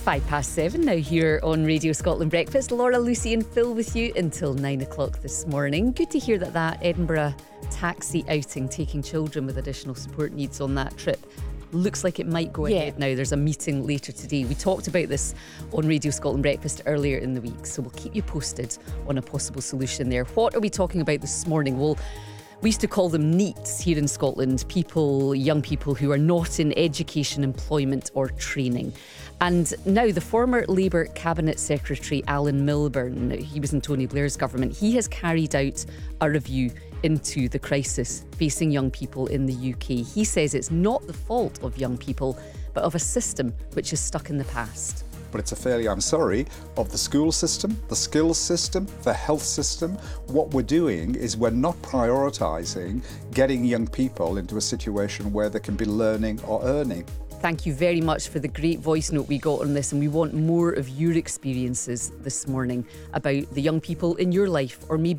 7:05 now here on Radio Scotland Breakfast. Laura, Lucy and Phil with you until 9 o'clock this morning. Good to hear that Edinburgh taxi outing, taking children with additional support needs on that trip, looks like it might go ahead now. There's a meeting later today. We talked about this on Radio Scotland Breakfast earlier in the week, so we'll keep you posted on a possible solution there. What are we talking about this morning? Well, we used to call them NEETs here in Scotland, young people who are not in education, employment or training. And now the former Labour Cabinet Secretary Alan Milburn, he was in Tony Blair's government, he has carried out a review into the crisis facing young people in the UK. He says it's not the fault of young people, but of a system which is stuck in the past. But it's a failure, I'm sorry, of the school system, the skills system, the health system. What we're doing is we're not prioritising getting young people into a situation where they can be learning or earning. Thank you very much for the great voice note we got on this, and we want more of your experiences this morning about the young people in your life, or maybe